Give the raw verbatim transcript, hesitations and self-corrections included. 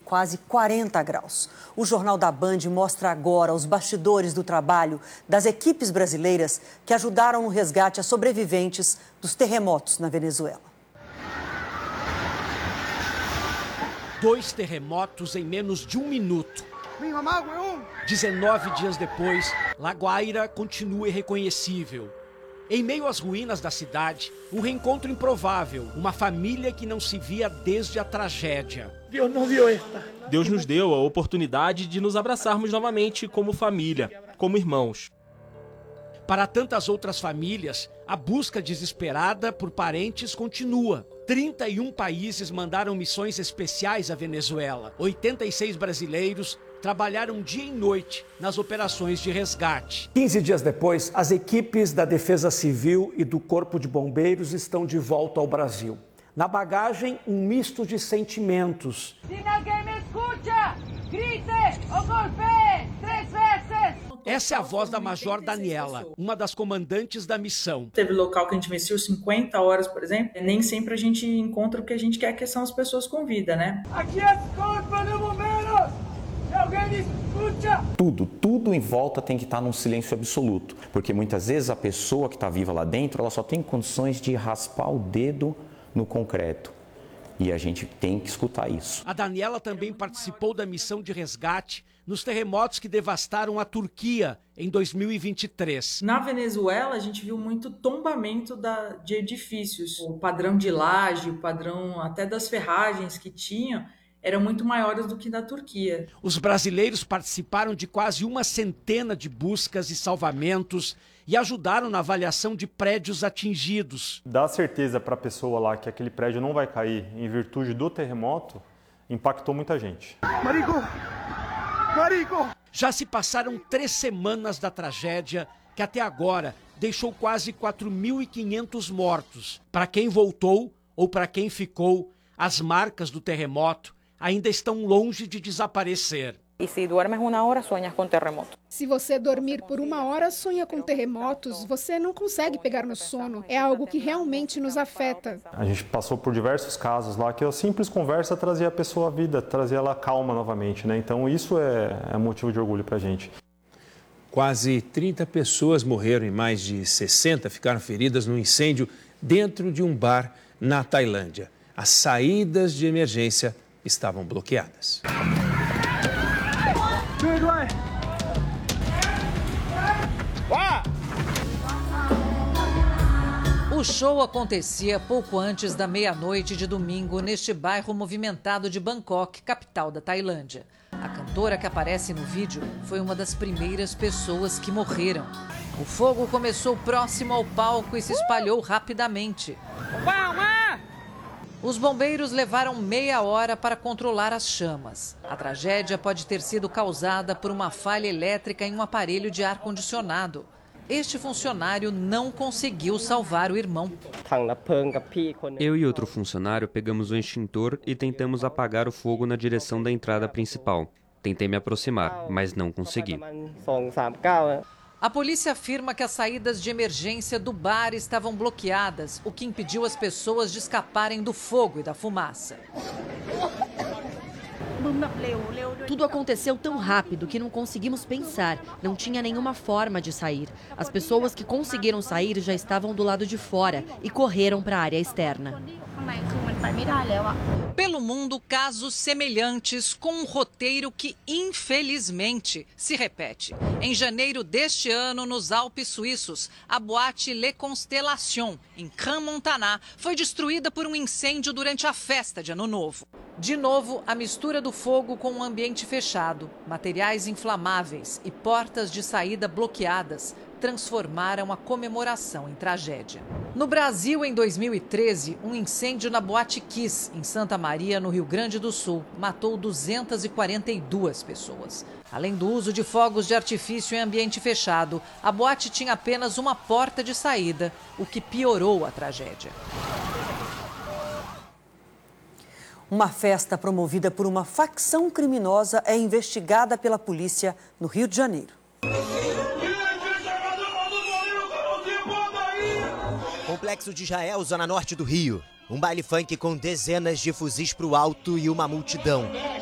quase quarenta graus. O Jornal da Band mostra agora os bastidores do trabalho das equipes brasileiras que ajudaram no resgate a sobreviventes dos terremotos na Venezuela. Dois terremotos em menos de um minuto. dezenove dias depois, La Guaira continua irreconhecível. Em meio às ruínas da cidade, um reencontro improvável, uma família que não se via desde a tragédia. Deus não viu esta. Deus nos deu a oportunidade de nos abraçarmos novamente como família, como irmãos. Para tantas outras famílias, a busca desesperada por parentes continua. trinta e um países mandaram missões especiais à Venezuela. oitenta e seis brasileiros trabalharam dia e noite nas operações de resgate. quinze dias depois, as equipes da Defesa Civil e do Corpo de Bombeiros estão de volta ao Brasil. Na bagagem, um misto de sentimentos. Se ninguém me escuta, grite ou golpeie três vezes. Essa é a voz da Major Daniela, uma das comandantes da missão. Teve local que a gente investiu cinquenta horas, por exemplo. Nem sempre a gente encontra o que a gente quer, que são as pessoas com vida, né? Aqui é Corpo de Bombeiros! Alguém me escuta? Tudo, tudo em volta tem que estar num silêncio absoluto. Porque muitas vezes a pessoa que está viva lá dentro, ela só tem condições de raspar o dedo no concreto. E a gente tem que escutar isso. A Daniela também participou da missão de resgate nos terremotos que devastaram a Turquia em dois mil e vinte e três. Na Venezuela, a gente viu muito tombamento da, de edifícios. O padrão de laje, o padrão até das ferragens que tinham, eram muito maiores do que na Turquia. Os brasileiros participaram de quase uma centena de buscas e salvamentos e ajudaram na avaliação de prédios atingidos. Dar certeza para a pessoa lá que aquele prédio não vai cair em virtude do terremoto impactou muita gente. Marico! Marico! Já se passaram três semanas da tragédia, que até agora deixou quase quatro mil e quinhentos mortos. Para quem voltou ou para quem ficou, as marcas do terremoto ainda estão longe de desaparecer. E se duermes uma hora, sonhas com terremoto. Se você dormir por uma hora, sonha com terremotos, você não consegue pegar no sono. É algo que realmente nos afeta. A gente passou por diversos casos lá que a simples conversa trazia a pessoa à vida, trazia ela calma novamente, né? Então isso é, é motivo de orgulho pra gente. Quase trinta pessoas morreram e mais de sessenta ficaram feridas no incêndio dentro de um bar na Tailândia. As saídas de emergência estavam bloqueadas. O show acontecia pouco antes da meia-noite de domingo neste bairro movimentado de Bangkok, capital da Tailândia. A cantora que aparece no vídeo foi uma das primeiras pessoas que morreram. O fogo começou próximo ao palco e se espalhou rapidamente. Os bombeiros levaram meia hora para controlar as chamas. A tragédia pode ter sido causada por uma falha elétrica em um aparelho de ar-condicionado. Este funcionário não conseguiu salvar o irmão. Eu e outro funcionário pegamos o extintor e tentamos apagar o fogo na direção da entrada principal. Tentei me aproximar, mas não consegui. A polícia afirma que as saídas de emergência do bar estavam bloqueadas, o que impediu as pessoas de escaparem do fogo e da fumaça. Tudo aconteceu tão rápido que não conseguimos pensar. Não tinha nenhuma forma de sair. As pessoas que conseguiram sair já estavam do lado de fora e correram para a área externa. Pelo mundo, casos semelhantes com um roteiro que, infelizmente, se repete. Em janeiro deste ano, nos Alpes suíços, a boate Le Constellation, em Crans-Montana, foi destruída por um incêndio durante a festa de Ano Novo. De novo, a mistura do fogo com um ambiente fechado, materiais inflamáveis e portas de saída bloqueadas transformaram a comemoração em tragédia. No Brasil, em dois mil e treze, um incêndio na Boate Kiss, em Santa Maria, no Rio Grande do Sul, matou duzentas e quarenta e duas pessoas. Além do uso de fogos de artifício em ambiente fechado, a boate tinha apenas uma porta de saída, o que piorou a tragédia. Uma festa promovida por uma facção criminosa é investigada pela polícia no Rio de Janeiro. Complexo de Israel, zona norte do Rio. Um baile funk com dezenas de fuzis pro alto e uma multidão.